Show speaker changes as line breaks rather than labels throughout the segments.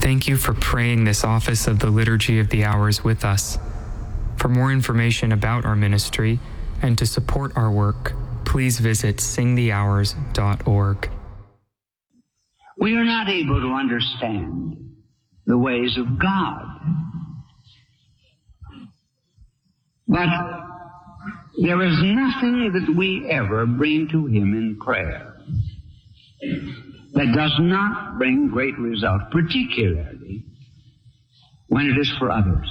Thank you for praying this office of the Liturgy of the Hours with us. For more information about our ministry and to support our work, please visit singthehours.org.
We are not able to understand the ways of God. But there is nothing that we ever bring to Him in prayer that does not bring great results, particularly when it is for others.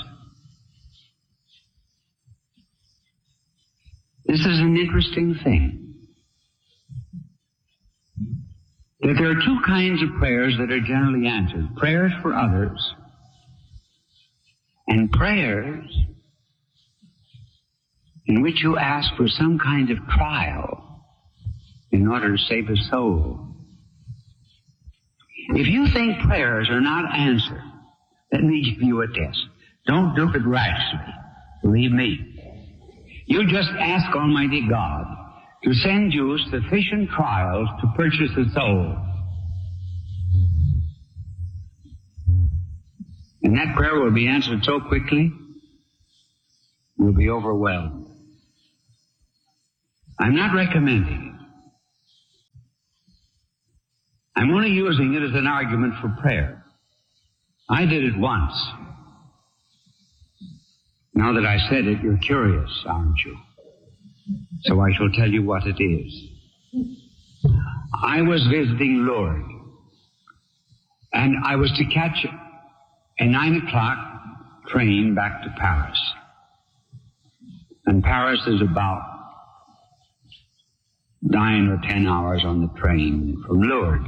This is an interesting thing, that there are two kinds of prayers that are generally answered: prayers for others and prayers in which you ask for some kind of trial in order to save a soul. If you think prayers are not answered, let me give you a test. Don't do it rashly. Believe me. You just ask Almighty God to send you sufficient trials to purchase a soul. And that prayer will be answered so quickly, you'll be overwhelmed. I'm not recommending it. I'm only using it as an argument for prayer. I did it once. Now that I said it, you're curious, aren't you? So I shall tell you what it is. I was visiting Lourdes, and I was to catch a 9 o'clock train back to Paris. And Paris is about 9 or 10 hours on the train from Lourdes.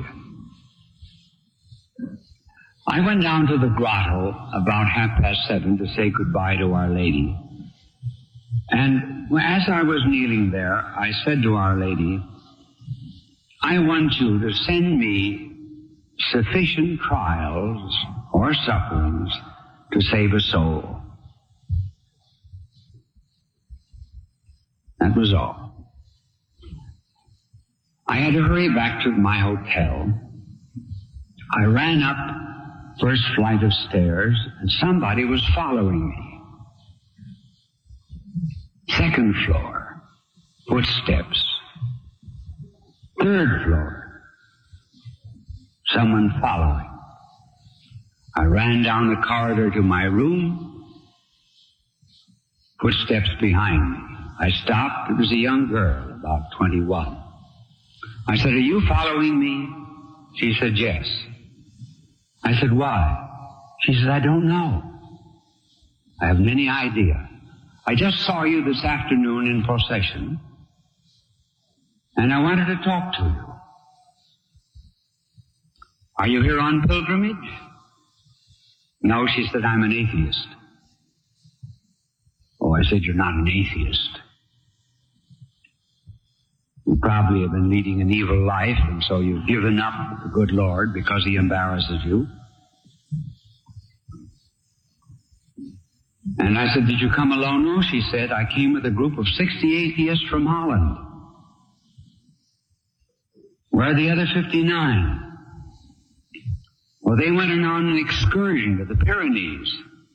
I went down to the grotto about 7:30 to say goodbye to Our Lady. And as I was kneeling there, I said to Our Lady, I want you to send me sufficient trials or sufferings to save a soul. That was all. I had to hurry back to my hotel. I ran up first flight of stairs, and somebody was following me. Second floor, footsteps. Third floor, someone following. I ran down the corridor to my room, footsteps behind me. I stopped. It was a young girl, about 21. I said, are you following me? She said, yes. I said, why? She said, I don't know. I haven't any idea. I just saw you this afternoon in procession, and I wanted to talk to you. Are you here on pilgrimage? No, she said, I'm an atheist. Oh, I said, you're not an atheist. You probably have been leading an evil life, and so you've given up the good Lord because He embarrasses you. And I said, did you come alone? No, she said, I came with a group of 60 atheists from Holland. Where are the other 59? Well, they went on an excursion to the Pyrenees.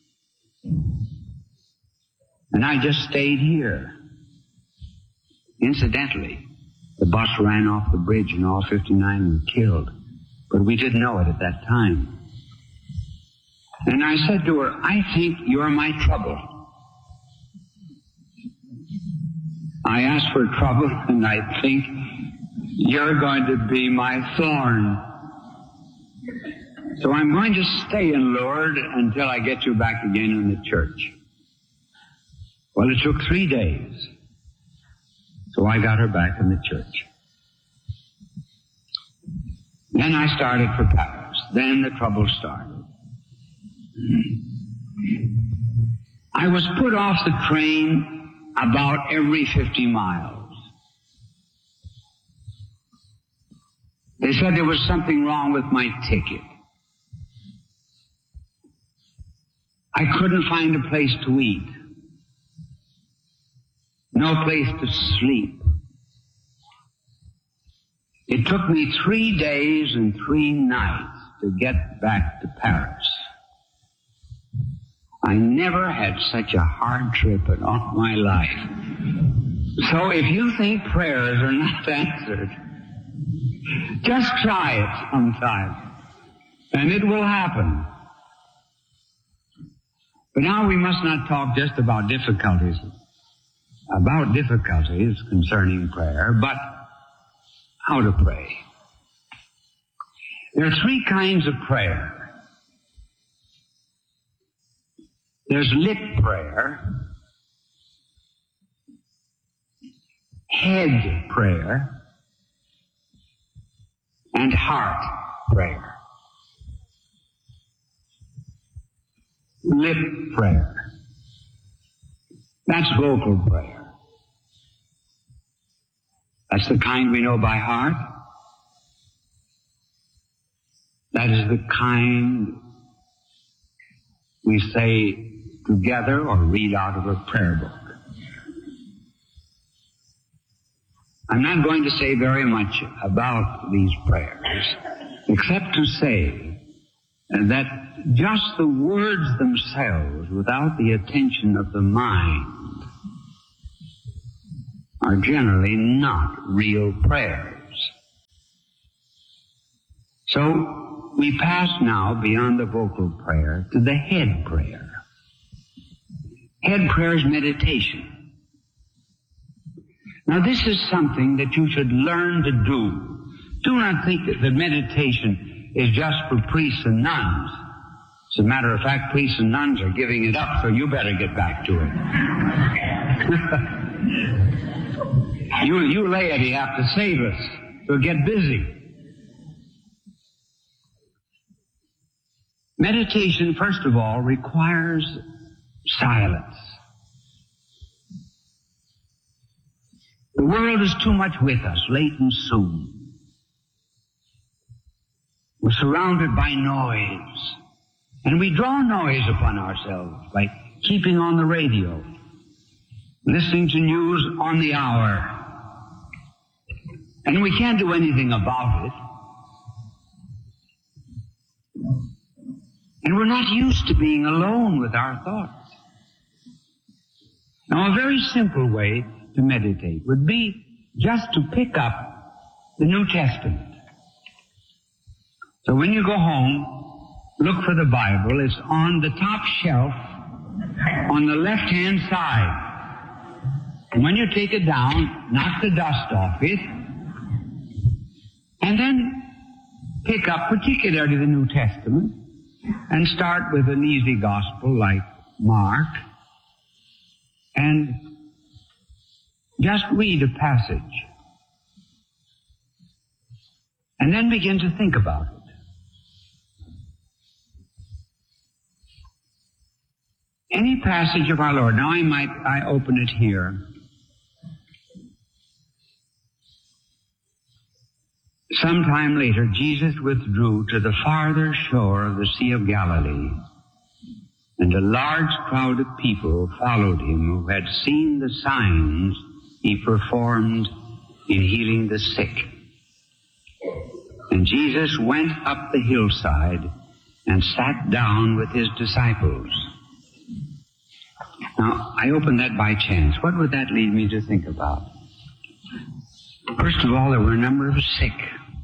And I just stayed here. Incidentally, the bus ran off the bridge and all 59 were killed. But we didn't know it at that time. And I said to her, I think you're my trouble. I asked for trouble, and I think you're going to be my thorn. So I'm going to stay in Lourdes until I get you back again in the church. Well, it took 3 days. So I got her back in the church. Then I started for Paris. Then the trouble started. I was put off the train about every 50 miles. They said there was something wrong with my ticket. I couldn't find a place to eat. No place to sleep. It took me 3 days and 3 nights to get back to Paris. I never had such a hard trip in all my life. So if you think prayers are not answered, just try it sometime, and it will happen. But now we must not talk just about difficulties concerning prayer, but how to pray. There are three kinds of prayer. There's lip prayer, head prayer, and heart prayer. Lip prayer. That's vocal prayer. That's the kind we know by heart. That is the kind we say together or read out of a prayer book. I'm not going to say very much about these prayers, except to say that just the words themselves, without the attention of the mind, are generally not real prayers. So we pass now beyond the vocal prayer to the head prayer. Head prayer is meditation. Now this is something that you should learn to do. Do not think that meditation is just for priests and nuns. As a matter of fact, priests and nuns are giving it up, so you better get back to it. You laity have to save us, so get busy. Meditation, first of all, requires silence. The world is too much with us, late and soon. We're surrounded by noise. And we draw noise upon ourselves by keeping on the radio, listening to news on the hour. And we can't do anything about it. And we're not used to being alone with our thoughts. Now, a very simple way to meditate would be just to pick up the New Testament. So when you go home, look for the Bible. It's on the top shelf on the left-hand side. And when you take it down, knock the dust off it, and then pick up particularly the New Testament and start with an easy gospel like Mark, and just read a passage. And then begin to think about it. Any passage of our Lord. Now I open it here. Sometime later, Jesus withdrew to the farther shore of the Sea of Galilee, and a large crowd of people followed him who had seen the signs he performed in healing the sick. And Jesus went up the hillside and sat down with his disciples. Now, I opened that by chance. What would that lead me to think about? First of all, there were a number of sick.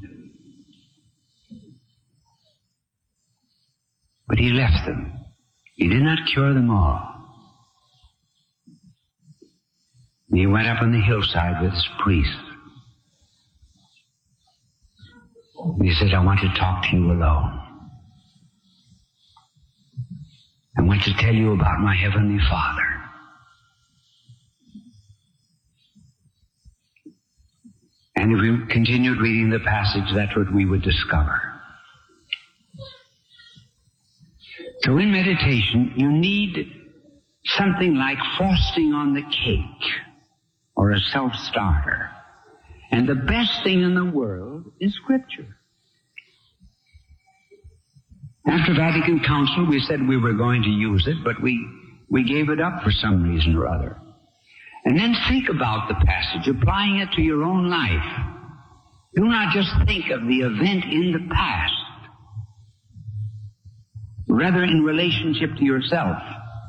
But he left them. He did not cure them all. And he went up on the hillside with his priests. And he said, I want to talk to you alone. I want to tell you about my Heavenly Father. And if we continued reading the passage, that's what we would discover. So in meditation, you need something like frosting on the cake or a self-starter. And the best thing in the world is Scripture. After Vatican Council, we said we were going to use it, but we gave it up for some reason or other. And then think about the passage, applying it to your own life. Do not just think of the event in the past, rather in relationship to yourself.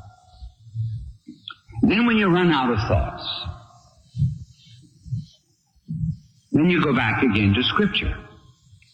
Then when you run out of thoughts, then you go back again to Scripture.